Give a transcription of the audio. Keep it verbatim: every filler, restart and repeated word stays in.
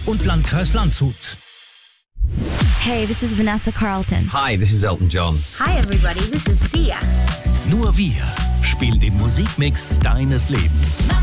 und Landkreis Landshut. Hey, this is Vanessa Carlton. Hi, this is Elton John. Hi everybody, this is Sia. Nur wir spielen den Musikmix deines Lebens.